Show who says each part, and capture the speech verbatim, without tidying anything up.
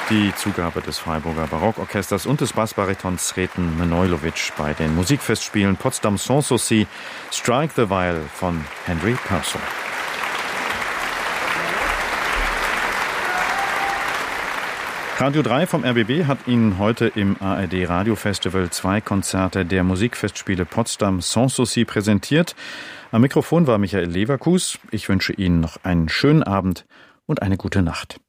Speaker 1: Die Zugabe des Freiburger Barockorchesters und des Bassbaritons Sreten Manojlovic bei den Musikfestspielen Potsdam Sanssouci, Strike the Viol von Henry Purcell. Radio drei vom R B B hat Ihnen heute im A R D Radiofestival zwei Konzerte der Musikfestspiele Potsdam Sanssouci präsentiert. Am Mikrofon war Michael Leverkus. Ich wünsche Ihnen noch einen schönen Abend und eine gute Nacht.